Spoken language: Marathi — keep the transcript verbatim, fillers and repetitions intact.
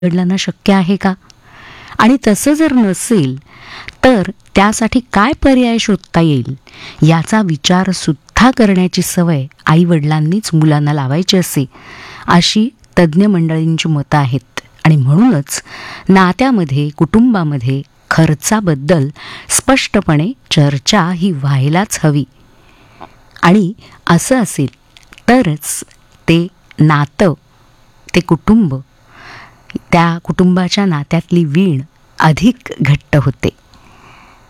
आईवडिलांना शक्य आहे का? आणि तसं जर नसेल तर त्यासाठी काय पर्याय शोधता येईल याचा विचार सुद्धा करण्याची सवय आईवडिलांनीच मुलांना लावायची असे, अशी तज्ज्ञ मंडळींची मतं आहेत. आणि म्हणूनच नात्यामध्ये, कुटुंबामध्ये खर्चाबद्दल स्पष्टपणे चर्चा ही व्हायलाच हवी. आणि असं असेल तरच ते नातं, ते कुटुंब, त्या कुटुंबाच्या नात्यातली वीण अधिक घट्ट होते.